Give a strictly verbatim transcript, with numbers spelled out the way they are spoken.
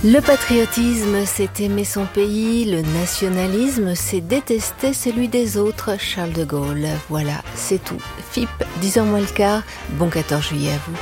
Le patriotisme, c'est aimer son pays. Le nationalisme, c'est détester celui des autres. Charles de Gaulle. Voilà, c'est tout. F I P, dix heures moins le quart. Bon quatorze juillet à vous.